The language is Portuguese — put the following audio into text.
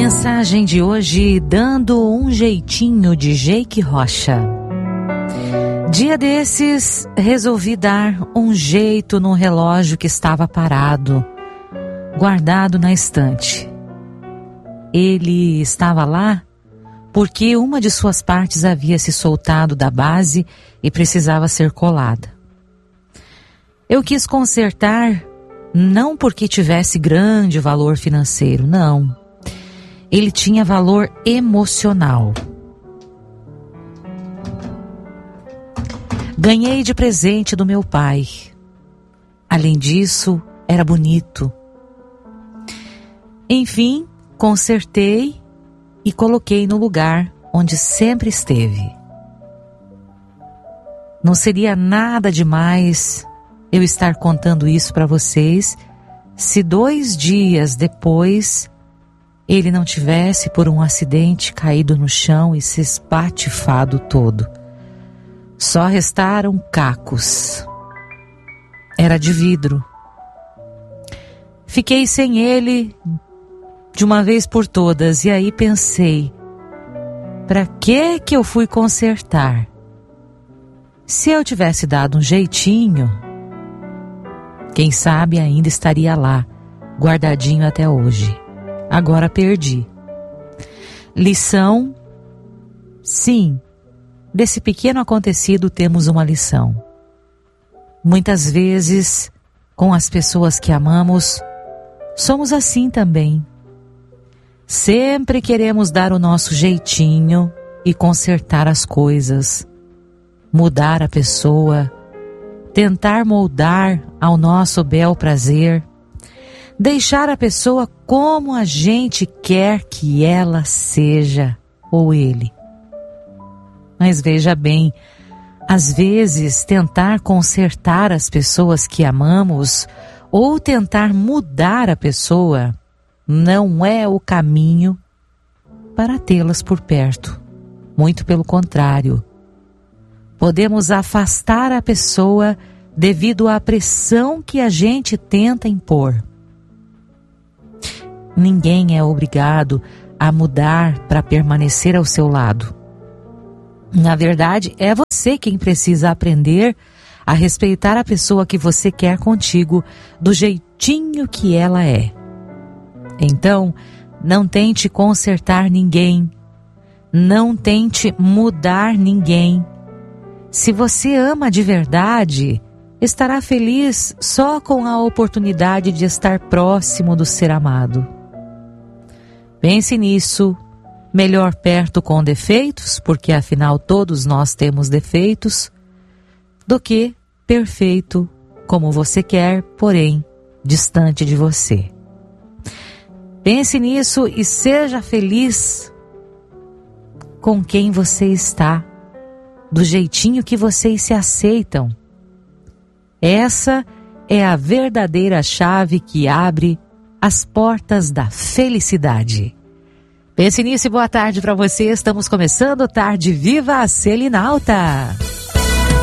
Mensagem de hoje, dando um jeitinho de Jake Rocha. Dia desses, resolvi dar um jeito no relógio que estava parado, guardado na estante. Ele estava lá porque uma de suas partes havia se soltado da base e precisava ser colada. Eu quis consertar, não porque tivesse grande valor financeiro, não. Ele tinha valor emocional. Ganhei de presente do meu pai. Além disso, era bonito. Enfim, consertei e coloquei no lugar onde sempre esteve. Não seria nada demais eu estar contando isso para vocês se 2 dias depois ele não tivesse, por um acidente, caído no chão e se espatifado todo. Só restaram cacos. Era de vidro. Fiquei sem ele de uma vez por todas e aí pensei, para que eu fui consertar? Se eu tivesse dado um jeitinho, quem sabe ainda estaria lá, guardadinho até hoje. Agora perdi. Lição? Sim, desse pequeno acontecido temos uma lição. Muitas vezes, com as pessoas que amamos, somos assim também. Sempre queremos dar o nosso jeitinho e consertar as coisas, mudar a pessoa, tentar moldar ao nosso bel prazer, deixar a pessoa como a gente quer que ela seja, ou ele. Mas veja bem, às vezes tentar consertar as pessoas que amamos ou tentar mudar a pessoa não é o caminho para tê-las por perto. Muito pelo contrário. Podemos afastar a pessoa devido à pressão que a gente tenta impor. Ninguém é obrigado a mudar para permanecer ao seu lado. Na verdade, é você quem precisa aprender a respeitar a pessoa que você quer contigo do jeitinho que ela é. Então, não tente consertar ninguém, não tente mudar ninguém. Se você ama de verdade, estará feliz só com a oportunidade de estar próximo do ser amado. Pense nisso, melhor perto com defeitos, porque afinal todos nós temos defeitos, do que perfeito como você quer, porém distante de você. Pense nisso e seja feliz com quem você está, do jeitinho que vocês se aceitam. Essa é a verdadeira chave que abre as portas da felicidade. Pense nisso e boa tarde para você. Estamos começando Tarde Viva Selinalta.